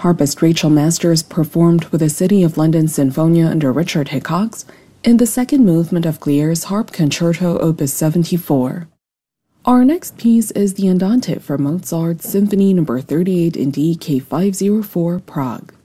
Harpist Rachel Masters performed with the City of London Sinfonia under Richard Hickox in the second movement of Glier's Harp Concerto Opus 74. Our next piece is the Andante for Mozart's Symphony No. 38 in D, K504, Prague.